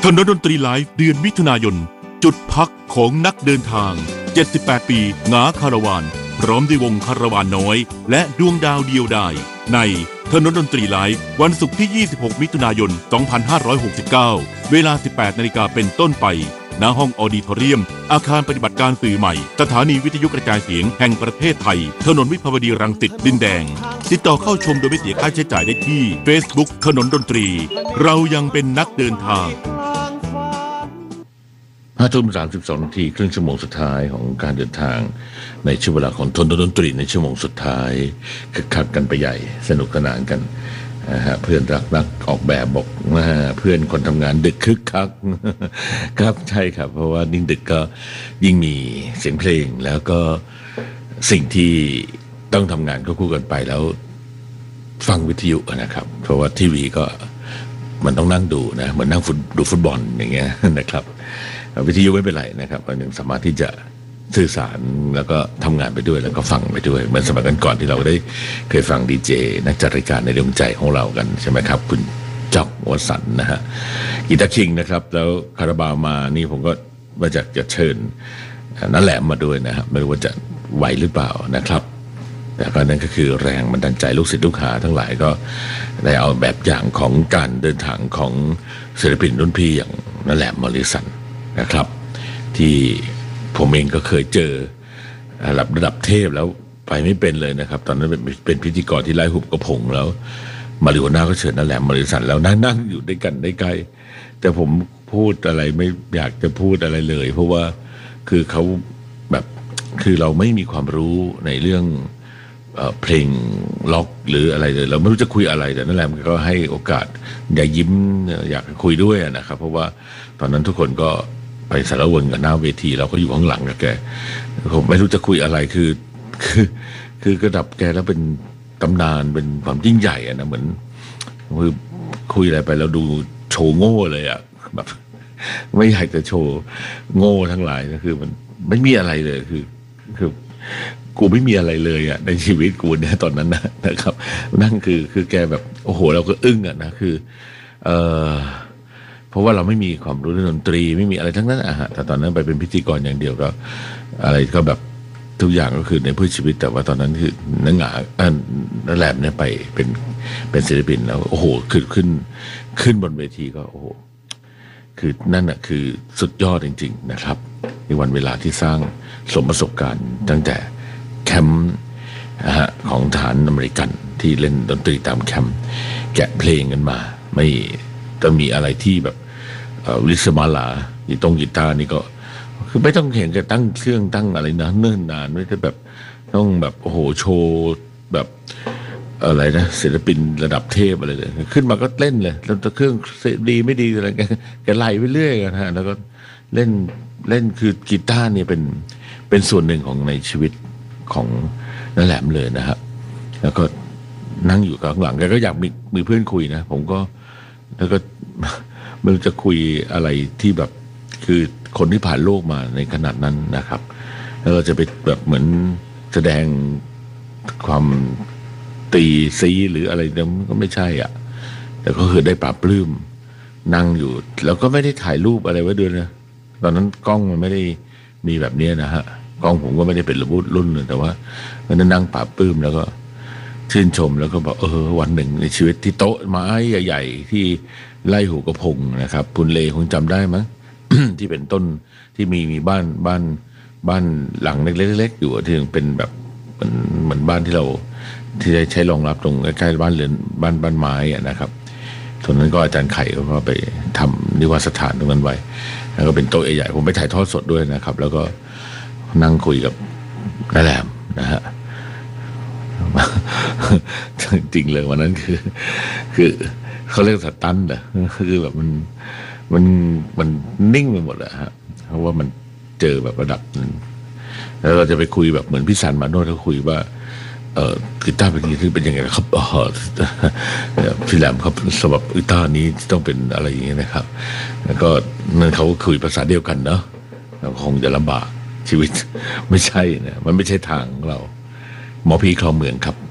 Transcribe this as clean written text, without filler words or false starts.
ถนนดนตรีไลฟ์เดือนมิถุนายนจุดพักของนักเดินทาง78ปีหงาคาราวานพร้อมด้วยวงคาราวานน้อยและดวงดาวเดียวดายในถนนดนตรีไลฟ์วันศุกร์ที่26มิถุนายน2569เวลา 18 นาฬิกาเป็นต้นไปณห้องออดิทอเรียมอาคารปฏิบัติการสื่อใหม่สถานีวิทยุกระจายเสียงแห่งประเทศไทยถนนวิภาวดีรังสิตดินแดงติดต่อเข้าชมโดยไม่เสียค่าใช้จ่ายได้ที่ Facebook ถนนดนตรีเรายังเป็นนักเดินทาง 5:32 นาทีครึ่งชั่วโมงสุดท้ายของการเดินทางในช่วงเวลาของถนนดนตรีในชั่วโมงสุดท้ายคึกคักกันไปใหญ่สนุกสนานกันเพื่อนรักนักออกแบบบอกเพื่อนคนทำงานดึกคึกคักครับใช่ครับเพราะว่ายิ่งดึกก็ยิ่งมีเสียงเพลงแล้วก็สิ่งที่ต้องทำงานก็คู่กันไปแล้วฟังวิทยุนะครับเพราะว่าทีวีก็มันต้องนั่งดูนะเหมือนนั่งดูฟุตบอลอย่างเงี้ยนะครับวิทยุไม่เป็นไรนะครับมันยังสามารถที่จะสื่อสารแล้วก็ทำงานไปด้วยแล้วก็ฟังไปด้วยเหมือนสมัยก่อนที่เราได้เคยฟังดีเจนักจัดรายการในดวงใจของเรากันใช่ไหมครับคุณจ๊อกวสันต์นะฮะกีตาร์คิงนะครับแล้วคาราบาวมานี่ผมก็มาจากจะเชิญน้าแหลมมาด้วยนะครับไม่รู้ว่าจะไหวหรือเปล่านะครับแต่ก็นั่นก็คือแรงบันดาลใจลูกศิษย์ลูกหาทั้งหลายก็ได้เอาแบบอย่างของการเดินทางของศิลปินรุ่นพี่อย่างน้าแหลมมอริสันนะครับที่ผมเองก็เคยเจอระดับเทพแล้วไปไม่เป็นเลยนะครับตอนนั้นเป็นพิธีกรที่ไล่หุบกระพงแล้วมาริโอน่าก็เชิญน้าแหลมมอริสันแล้วนั่งอยู่ด้วยกันได้ใกล้แต่ผมพูดอะไรไม่อยากจะพูดอะไรเลยเพราะว่าคือเขาแบบคือเราไม่มีความรู้ในเรื่องเพลงล็อกหรืออะไรเลยเราไม่รู้จะคุยอะไรแต่นั่นแหละมันก็ให้โอกาสอย่ายิ้มอยากคุยด้วยนะครับเพราะว่าตอนนั้นทุกคนก็ไปสารวนกับหน้าเวทีเราก็อยู่ข้างหลังกับแกผมไม่รู้จะคุยอะไรคือกระดับแกแล้วเป็นตำนานเป็นความยิ่งใหญ่อะนะเหมือนคือคุยอะไรไปแล้วดูโชว์โง่เลยอะแบบไม่อยากจะโชว์โง่ทั้งหลายนะคือมันไม่มีอะไรเลยคือกูไม่มีอะไรเลยอ่ะในชีวิตกูเนี่ยตอนนั้นนะครับนั่นคือแกแบบโอ้โหเราก็อึ้งอ่ะนะคือเพราะว่าเราไม่มีความรู้เรื่องดนตรีไม่มีอะไรทั้งนั้นอะฮะแต่ตอนนั้นไปเป็นพิธีกรอย่างเดียวก็อะไรก็แบบทุกอย่างก็คือในเพื่อชีวิตแต่ว่าตอนนั้นคือนักหงานักแหลมเนี่ยไปเป็นศิลปินแล้วโอ้โหขึ้นบนเวทีก็โอ้โหคือนั่นน่ะคือสุดยอดจริงๆนะครับในวันเวลาที่สร้างสมประสบการณ์ตั้งแต่แคมป์ของทหารอเมริกันที่เล่นดนตรีตามแคมป์แกะเพลงกันมาไม่ต้องมีอะไรที่แบบลิสมาลากีตาร์นี่ก็คือไม่ต้องเห็นจะตั้งเครื่องตั้งอะไรนะเนิ่นนานไม่ใช่แบบต้องแบบโอ้โหโชว์แบบอะไรนะศิลปินระดับเทพอะไรเลยขึ้นมาก็เล่นเลยแล้วเครื่องดีไม่ดีอะไรแกไล่ไปเรื่อยกันฮะแล้วก็เล่นคือกีตาร์เนี่ยเป็นส่วนหนึ่งของในชีวิตของน้าแหลมเลยนะฮะแล้วก็นั่งอยู่ข้างหลังแกก็อยากมีเพื่อนคุยนะผมก็แล้วก็ไม่รู้จะคุยอะไรที่แบบคือคนที่ผ่านโลกมาในขนาดนั้นนะครับแล้วเราจะไปแบบเหมือนแสดงความตีซีหรืออะไรเนี่ยมันก็ไม่ใช่อ่ะแต่ก็คือได้ปราบปลื้มนั่งอยู่แล้วก็ไม่ได้ถ่ายรูปอะไรไว้ด้วยนะตอนนั้นกล้องมันไม่ได้มีแบบนี้นะฮะกล้องผมก็ไม่ได้เป็นรุ่นเลยแต่ว่ามันนั่งปราบปลื้มแล้วก็ชื่นชมแล้วก็บอกวันหนึ่งในชีวิตที่โต๊ะไม้ใหญ่ๆที่ไล่หูกระพงนะครับคุณเลคงจำได้มั้ง ที่เป็นต้นที่มีบ้านหลังเล็กๆอยู่ที่เป็นแบบเหมือนบ้านที่เราที่ใช้รองรับตรงใกล้ๆบ้านเรือนบ้านไม้อะนะครับตรงนั้นก็อาจารย์ไข่ก็ไปทำนิวาสถานตรงนั้นไว้แล้วก็เป็นโต๊ะใหญ่ๆผมไปถ่ายทอดสดด้วยนะครับแล้วก็นั่งคุยกับน้าแหลมนะฮะ จริงเลยวันนั้นคือเขาเรียกสตันเหรอคือแบบมันนิ่งไปหมดอะฮะเพราะว่ามันเจอแบบระดับนึงแล้วเราจะไปคุยแบบเหมือนพี่สันมาโนดเขาคุยว่ากีตาร์เป็นยังไงครับพี่แหลมครับสำหรับกีตาร์นี้ต้องเป็นอะไรอย่างเงี้ยนะครับแล้วก็นั่นเขาคุยภาษาเดียวกันเนาะคงจะลำบากชีวิตไม่ใช่นะมันไม่ใช่ทางของเราหมอพีคลองเมืองครับ